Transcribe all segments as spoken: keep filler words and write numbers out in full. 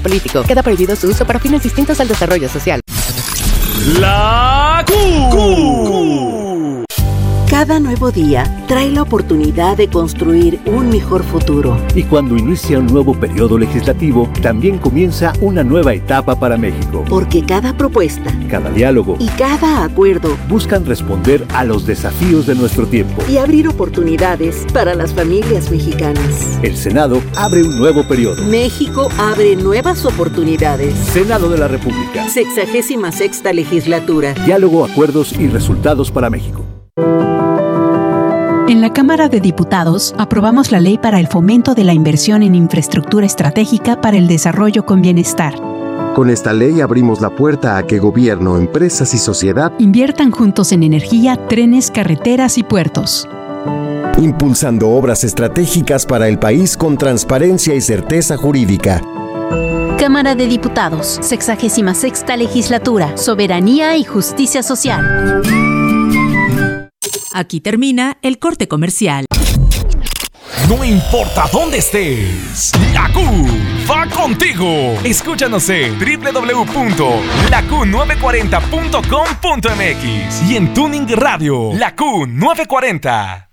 político. Queda prohibido su uso para fines distintos al desarrollo social. La Q. Cada nuevo día trae la oportunidad de construir un mejor futuro. Y cuando inicia un nuevo periodo legislativo, también comienza una nueva etapa para México. Porque cada propuesta, cada diálogo y cada acuerdo buscan responder a los desafíos de nuestro tiempo y abrir oportunidades para las familias mexicanas. El Senado abre un nuevo periodo. México abre nuevas oportunidades. Senado de la República. Sexagésima sexta legislatura. Diálogo, acuerdos y resultados para México. En la Cámara de Diputados aprobamos la Ley para el Fomento de la Inversión en Infraestructura Estratégica para el Desarrollo con Bienestar. Con esta ley abrimos la puerta a que gobierno, empresas y sociedad inviertan juntos en energía, trenes, carreteras y puertos. Impulsando obras estratégicas para el país con transparencia y certeza jurídica. Cámara de Diputados, sexagésima sexta legislatura, Soberanía y Justicia Social. Aquí termina el corte comercial. No importa dónde estés, la Q va contigo. Escúchanos en doble u doble u doble u punto la q nueve cuarenta punto com punto m x y en Tuning Radio, la Q nueve cuarenta.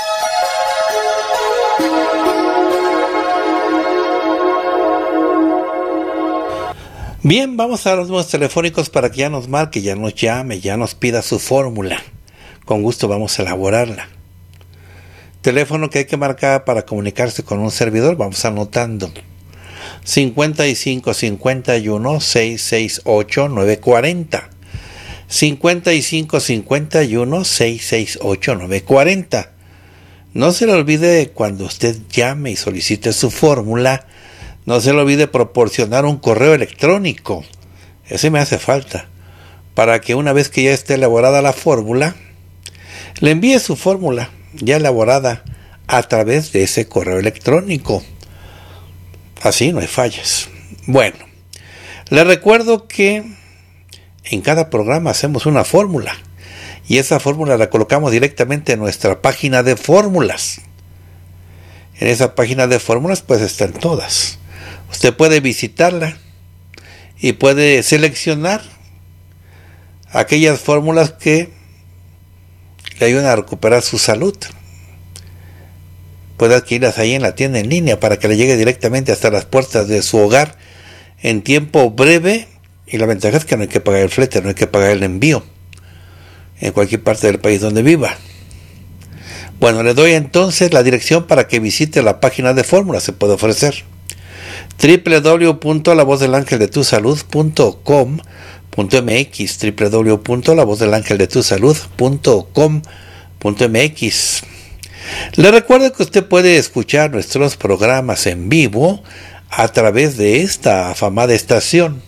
Bien, vamos a los números telefónicos para que ya nos marque, ya nos llame, ya nos pida su fórmula. Con gusto vamos a elaborarla. Teléfono que hay que marcar para comunicarse con un servidor, vamos anotando. cincuenta y cinco cincuenta y uno seiscientos sesenta y ocho novecientos cuarenta. cincuenta y cinco cincuenta y uno seiscientos sesenta y ocho novecientos cuarenta. No se le olvide cuando usted llame y solicite su fórmula, no se le olvide proporcionar un correo electrónico. Ese me hace falta. Para que una vez que ya esté elaborada la fórmula, le envíe su fórmula ya elaborada a través de ese correo electrónico. Así no hay fallas. Bueno, le recuerdo que en cada programa hacemos una fórmula y esa fórmula la colocamos directamente en nuestra página de fórmulas. En esa página de fórmulas pues están todas. Usted puede visitarla y puede seleccionar aquellas fórmulas que le ayudan a recuperar su salud. Puede adquirirlas ahí en la tienda en línea para que le llegue directamente hasta las puertas de su hogar en tiempo breve, y la ventaja es que no hay que pagar el flete, no hay que pagar el envío en cualquier parte del país donde viva. Bueno, le doy entonces la dirección para que visite la página de fórmula. Se puede ofrecer doble u doble u doble u punto la voz del ángel de tu salud punto com punto m x, doble u doble u doble u punto la voz del ángel de tu salud punto com punto m x. Le recuerdo que usted puede escuchar nuestros programas en vivo a través de esta afamada estación.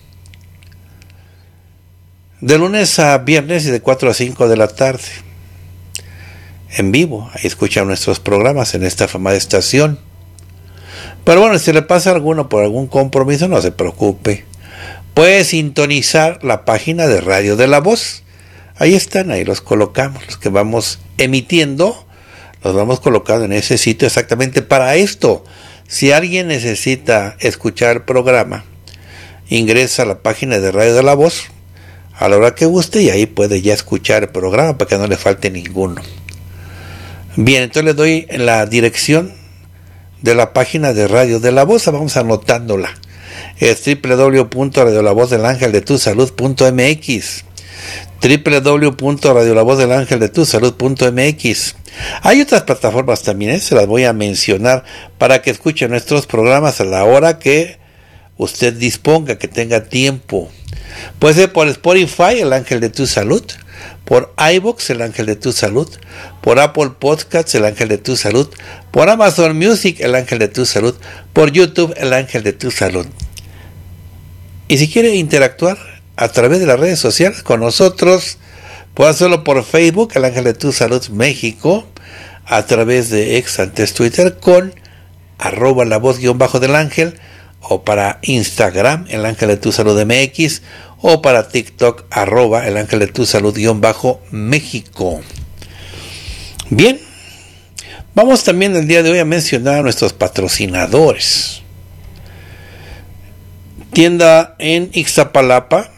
De lunes a viernes y de cuatro a cinco de la tarde. En vivo, ahí escucha nuestros programas en esta afamada estación. Pero bueno, si le pasa alguno por algún compromiso, no se preocupe. Puede sintonizar la página de Radio de la Voz. Ahí están, ahí los colocamos, los que vamos emitiendo, los vamos colocando en ese sitio exactamente para esto. Si alguien necesita escuchar el programa, ingresa a la página de Radio de la Voz a la hora que guste y ahí puede ya escuchar el programa para que no le falte ninguno. Bien, entonces le doy la dirección de la página de Radio de la Voz, vamos anotándola. Es doble u doble u doble u punto radio la voz del ángel de tu salud punto m x, doble u doble u doble u punto radio la voz del ángel de tu salud punto m x. Hay otras plataformas también, ¿eh? Se las voy a mencionar para que escuche nuestros programas a la hora que usted disponga, que tenga tiempo. Puede ser por Spotify, el ángel de tu salud, por iVoox, el ángel de tu salud, por Apple Podcasts, el ángel de tu salud, por Amazon Music, el ángel de tu salud, por YouTube, el ángel de tu salud. Y si quiere interactuar a través de las redes sociales con nosotros, puede hacerlo por Facebook, el ángel de tu salud México, a través de ex, antes Twitter, con arroba la voz guión bajo del ángel, o para Instagram, el ángel de tu salud M X, o para TikTok, arroba el ángel de tu salud guión bajo México. Bien, vamos también el día de hoy a mencionar a nuestros patrocinadores. Tienda en Ixtapalapa.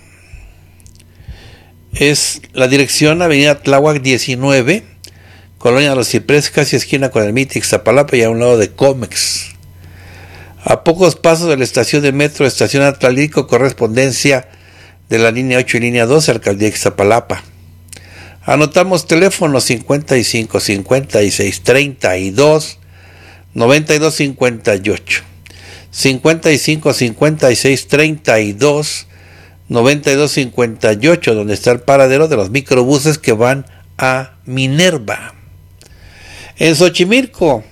Es la dirección Avenida Tláhuac diecinueve, Colonia de los Cipreses, casi esquina con el M I T Ixtapalapa y a un lado de Comex. A pocos pasos de la estación de metro, estación Atlalico, correspondencia de la línea ocho y línea doce, Alcaldía Ixtapalapa. Anotamos teléfono cincuenta y cinco, cincuenta y seis, treinta y dos, noventa y dos, cincuenta y ocho. cincuenta y cinco, cincuenta y seis, treinta y dos, noventa y dos, cincuenta y ocho, donde está el paradero de los microbuses que van a Minerva. En Xochimilco,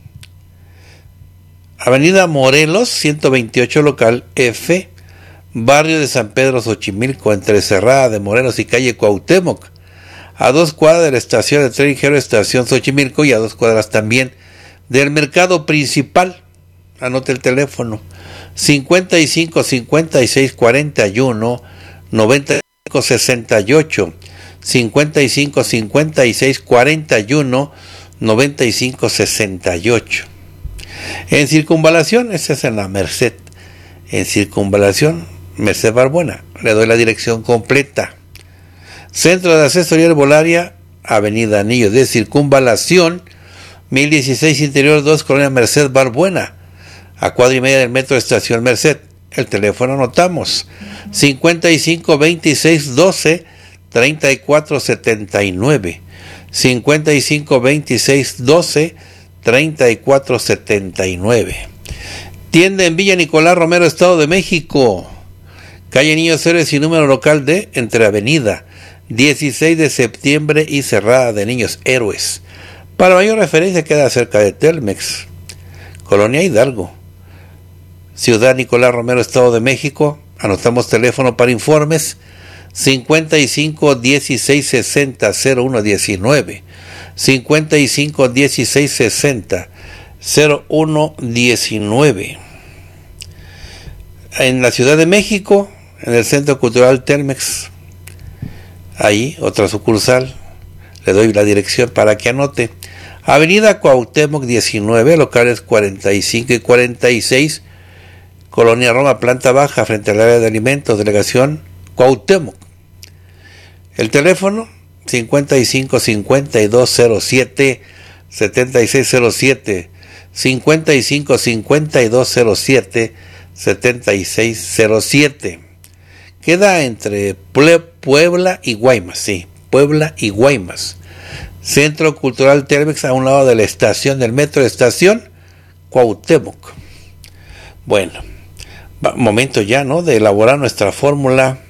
Avenida Morelos, ciento veintiocho, local F, barrio de San Pedro Xochimilco, entre Cerrada de Morelos y calle Cuauhtémoc, a dos cuadras de la estación de tren ligero estación Xochimilco y a dos cuadras también del mercado principal. Anote el teléfono cincuenta y cinco, cincuenta y seis, cuarenta y uno, noventa y cinco, sesenta y ocho, cincuenta y cinco, cincuenta y seis, cuarenta y uno, noventa y cinco, sesenta y ocho. En Circunvalación, esa es en la Merced. En Circunvalación, Merced Barbuena. Le doy la dirección completa. Centro de Asesoría Herbolaria, Avenida Anillo de Circunvalación, mil dieciséis Interior dos, Colonia Merced Barbuena, a cuadra y media del metro de Estación Merced. El teléfono anotamos cincuenta y cinco, veintiséis, doce, treinta y cuatro, setenta y nueve. cincuenta y cinco, veintiséis, doce, treinta y cuatro, setenta y nueve. Tienda en Villa Nicolás Romero, Estado de México, calle Niños Héroes y número local D, entre Avenida dieciséis de septiembre y Cerrada de Niños Héroes. Para mayor referencia queda cerca de Telmex. Colonia Hidalgo, Ciudad Nicolás Romero, Estado de México. Anotamos teléfono para informes cincuenta y cinco, dieciséis, sesenta, cero uno diecinueve. cincuenta y cinco, dieciséis, sesenta, cero uno diecinueve. En la Ciudad de México, en el Centro Cultural Telmex, ahí otra sucursal, le doy la dirección para que anote. Avenida Cuauhtémoc diecinueve, locales cuarenta y cinco y cuarenta y seis, Colonia Roma, planta baja, frente al área de alimentos, delegación Cuauhtémoc. El teléfono cincuenta y cinco, cincuenta y dos, cero siete, setenta y seis cero siete, cincuenta y cinco, cincuenta y dos, cero siete, setenta y seis cero siete. Queda entre Puebla y Guaymas, sí, Puebla y Guaymas. Centro Cultural Telmex, a un lado de la estación del metro de Estación Cuauhtémoc. Bueno, momento ya, ¿no?, de elaborar nuestra fórmula